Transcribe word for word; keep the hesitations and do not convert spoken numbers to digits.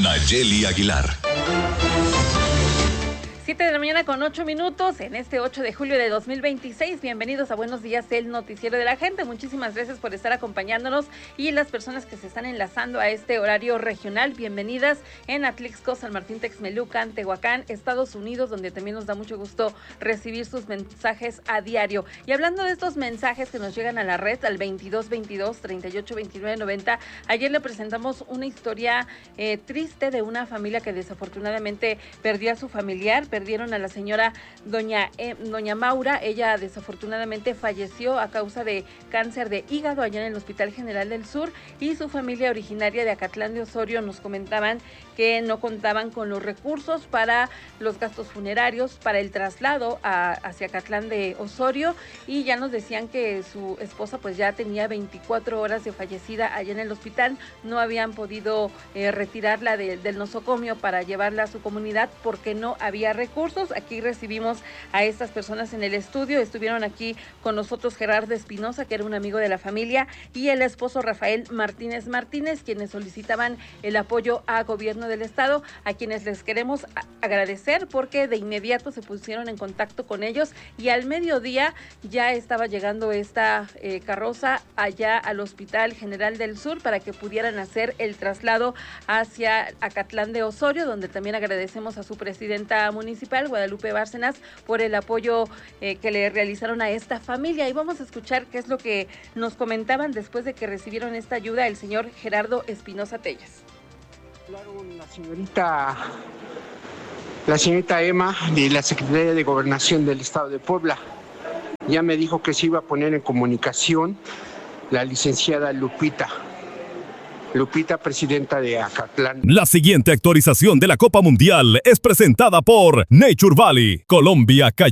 Nayeli Aguilar. siete de la mañana con ocho minutos en este ocho de julio de dos mil veintiséis. Bienvenidos a Buenos Días, el noticiero de la gente. Muchísimas gracias por estar acompañándonos y las personas que se están enlazando a este horario regional. Bienvenidas en Atlixco, San Martín Texmelucan, Tehuacán, Estados Unidos, donde también nos da mucho gusto recibir sus mensajes a diario. Y hablando de estos mensajes que nos llegan a la red al veintidós veintidós treinta y ocho veintinueve noventa, ayer le presentamos una historia eh, triste de una familia que desafortunadamente perdió a su familiar. Perdieron a la señora doña, eh, doña Maura. Ella desafortunadamente falleció a causa de cáncer de hígado allá en el Hospital General del Sur, y su familia originaria de Acatlán de Osorio nos comentaban que no contaban con los recursos para los gastos funerarios, para el traslado a, hacia Acatlán de Osorio, y ya nos decían que su esposa pues ya tenía veinticuatro horas de fallecida allá en el hospital. No habían podido eh, retirarla de, del nosocomio para llevarla a su comunidad porque no había recursos. Aquí recibimos a estas personas en el estudio. Estuvieron aquí con nosotros Gerardo Espinosa, que era un amigo de la familia, y el esposo Rafael Martínez Martínez, quienes solicitaban el apoyo a gobierno del estado, a quienes les queremos agradecer porque de inmediato se pusieron en contacto con ellos, y al mediodía ya estaba llegando esta eh, carroza allá al Hospital General del Sur para que pudieran hacer el traslado hacia Acatlán de Osorio, donde también agradecemos a su presidenta municipal, Guadalupe Bárcenas, por el apoyo eh, que le realizaron a esta familia. Y vamos a escuchar qué es lo que nos comentaban después de que recibieron esta ayuda el señor Gerardo Espinosa Tellas. La señorita, la señorita Emma, de la Secretaría de Gobernación del Estado de Puebla, ya me dijo que se iba a poner en comunicación la licenciada Lupita. Lupita, presidenta de Acatlán. La siguiente actualización de la Copa Mundial es presentada por Nature Valley, Colombia.